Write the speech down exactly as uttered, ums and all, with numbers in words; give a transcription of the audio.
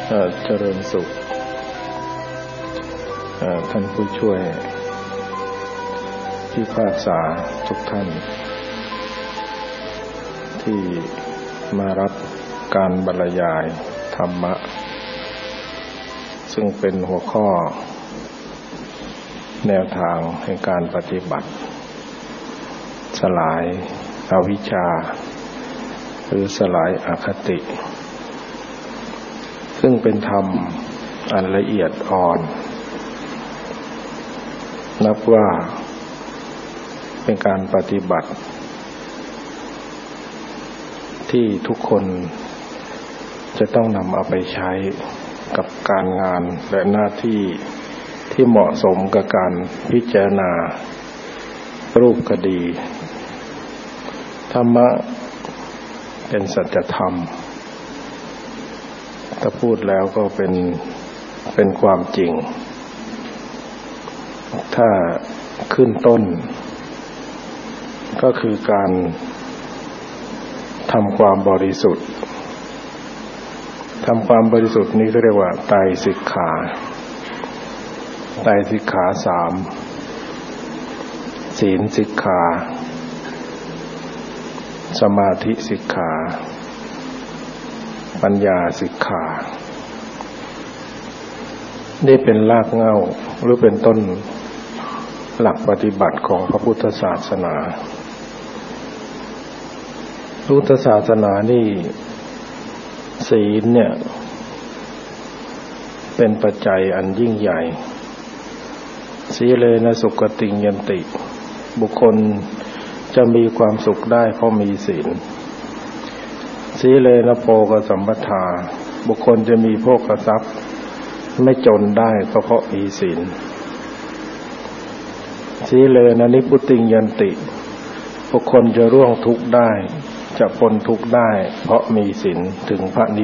เจริญสุขท่านผู้ช่วยที่ปรึกษาทุกท่านที่มารับการบรรยายธรรมะซึ่งเป็นหัวข้อแนวทางในการปฏิบัติสลายอวิชชาหรือสลายอคติซึ่งเป็นธรรมอันละเอียดอ่อนนับว่าเป็นการปฏิบัติที่ทุกคนจะต้องนำเอาไปใช้กับการงานและหน้าที่ที่เหมาะสมกับการพิจารณารูปคดีธรรมะเป็นสัจธรรมถ้าพูดแล้วก็เป็นเป็นความจริงถ้าขึ้นต้นก็คือการทำความบริสุทธิ์ทำความบริสุทธิ์นี้เรียกว่าไตรสิกขาไตรสิกขาสามศีลสิกขาสมาธิสิกขาปัญญาสิกขานี่เป็นรากเหง้าหรือเป็นต้นหลักปฏิบัติของพระพุทธศาสนาพุทธศาสนานี่ศีลเนี่ยเป็นปัจจัยอันยิ่งใหญ่สีเลนะสุขติยันติบุคคลจะมีความสุขได้เพราะมีศีลสีเลนะโภคสัมปทาบุคคลจะมีโภคทรัพย์ไม่จนได้ก็เพราะมีศีลสีเลนะนิพพุติยันติบุคคลจะร่วงทุกข์ได้จะพ้นทุกข์ได้เพราะมีศีลถึงพระนิ